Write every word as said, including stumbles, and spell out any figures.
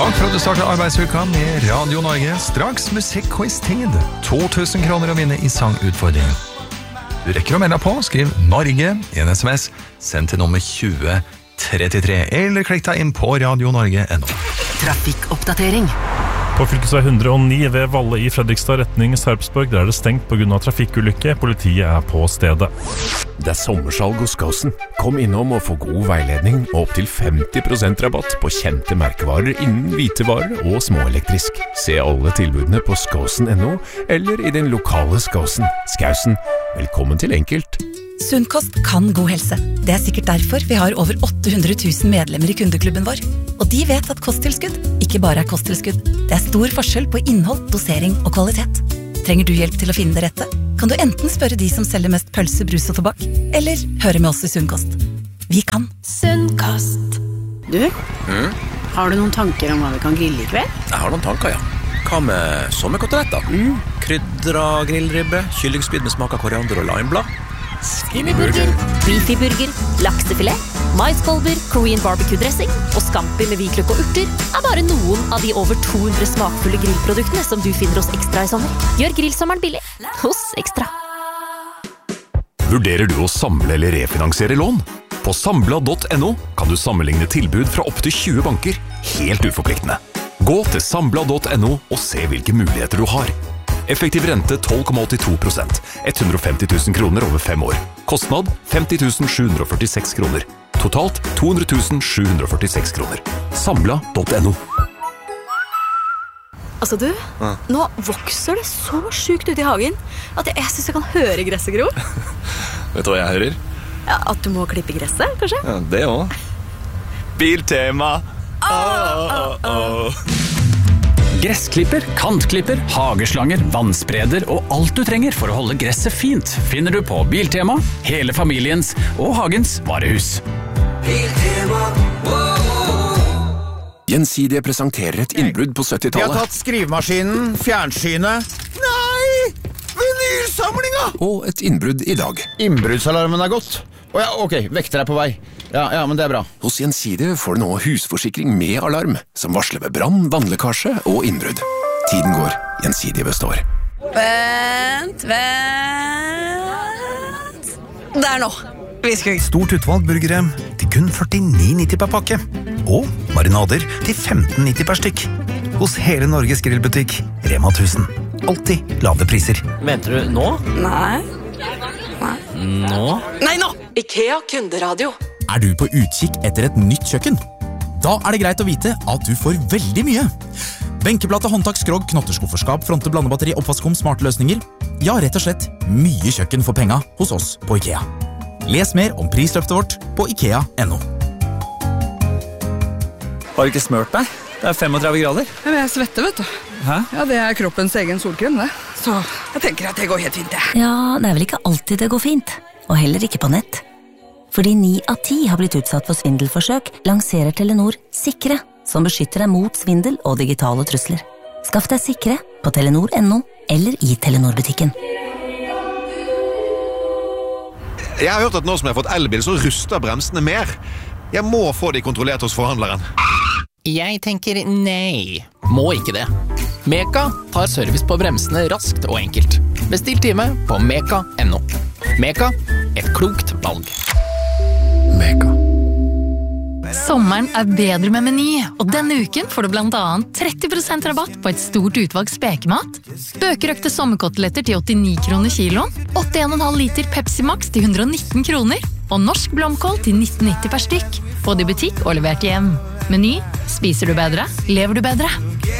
Takk for at du startet arbeidsuka med Radio Norge. Straks musikquiz-tid. to tusen kroner å vinne i sangutfordringen. Du rekker å melde deg på. Skriv Norge i en sms. Send til nummer tjue trettitre. Eller klikk deg inn på Radio Norge punktum no. Trafikkoppdatering. På fylkesvei hundre og ni ved Valle i Fredrikstad retning Sarpsborg, der er det stengt på grunn av trafikkulykke. Politiet er på stedet. Det er sommersalg hos Skåsen. Kom innom og få god veiledning og opp til femti prosent rabatt på kjente merkevarer innen hvitevarer og småelektrisk. Se alle tilbudene på skåsen punktum no eller i den lokale Skåsen. Skausen, velkommen til enkelt. Sunnkost kan god helse. Det er sikkert derfor vi har over åtte hundre tusen medlemmer i kundeklubben vår. Og de vet at kosttilskudd ikke bare er kosttilskudd. Det er stor forskjell på innhold, dosering og kvalitet. Trenger du hjelp til å finne det rette? Kan du enten spørre de som selger mest pølse, brus og tobakk, eller høre med oss i Sunnkost. Vi kan. Sunnkost. Du, Mm? har du noen tanker om hva vi kan grille i kveld? Jeg har noen tanker, ja. Hva med sommerkoteletter? Mm. Krydra grillribbe, kyllingspyd med smak av koriander og limeblad. Skinnyburger, beefy-burger, laksefilet, maiskolber, Korean barbecue-dressing og scampi med hvitløk og urter er bare noen av de over to hundre smakfulle grillproduktene som du finner hos Ekstra i sommer. Gjør grillsommeren billig hos Ekstra. Vurderer du å samle eller refinansiere lån? På Sambla punktum no kan du sammenligne tilbud fra opp til tjue banker, helt uforpliktende. Gå til Sambla punktum no og se hvilke muligheter du har. Effektiv rente tolv komma åttito prosent, hundre og femti tusen kroner over fem år. Kostnad femti tusen sju hundre og førtiseks kroner. Totalt to hundre tusen sju hundre og førtiseks kroner. Sambla punktum no. Altså du, Ja. nå vokser det så sykt ut i hagen at jeg, jeg synes jeg kan høre gresset gro. Vet du hva jeg hører? Ja, at du må klippe gresset, kanskje? Ja, det også. Biltema. Oh, oh, oh. Gressklipper, kantklipper, hageslanger, vannspreder og alt du trenger for å holde gresset fint finner du på Biltema, hele familiens og hagens varehus. Biltema, Gjensidige presenterer et innbrudd på Vi har syttitallet. tatt skrivemaskinen, fjernsynet. Nei! Vinylsamlinga! Og et innbrudd i dag. Innbruddsalarmen er gått. Å ja, ok, vekter er på vei. Ja, ja, men det er bra. Hos Gjensidige får du nå husforsikring med alarm, som varsler ved brann, vannlekkasje og innbrudd. Tiden går, Gjensidige består. Vent, vent. Der nå. Vi skal... Stort utvalg burgere til kun førtini nitti per pakke. Og marinader til femten nitti per stykk. Hos hele Norges grillbutikk, Rema tusen. Alltid lave priser. Mente du nå? Nei. Nei. Nå? Nei, nå! IKEA kunderadio. Er du på utkikk etter et nytt kjøkken? Da er det greit å vite at du får veldig mye. Benkeplate, håndtak, skrog, knotterskufferskap, fronte, blandebatteri, oppvaskom, smarte løsninger. Ja, rett og slett mye kjøkken for penga hos oss på IKEA. Les mer om prisløftet vårt på ikea punktum no. Har du ikke smørt deg? Det er femogtredve grader. Men jeg svetter, vet du. Hæ? Ja, det er kroppens egen solkrem, det. Så jeg tenker at det går helt fint, det. Ja, det er vel ikke alltid det går fint. Og heller ikke på nett. Fordi ni av ti har blitt utsatt for svindelforsøk, lanserer Telenor Sikre, som beskytter deg mot svindel og digitale trusler. Skaff deg Sikre på telenor punktum no eller i Telenor-butikken. Jeg har hørt at nå som jeg har fått elbil, så ruster bremsene mer. Jeg må få de kontrollert hos forhandleren. Jeg tenker nei. Må ikke det. Meka tar service på bremsene raskt og enkelt. Bestill time på meka punktum no. Meka, et klokt valg. Meka. Sommeren er bedre med Meny, og denne uken får du blant annet tretti prosent rabatt på et stort utvalg spekemat, bøkerøkte sommerkoteletter til åttini kroner kiloen, åttien komma fem liter Pepsi Max til hundre og nitten kroner, og norsk blomkål til nitten nitti per stykk, både i butikk og levert hjem. Meny, spiser du bedre, lever du bedre.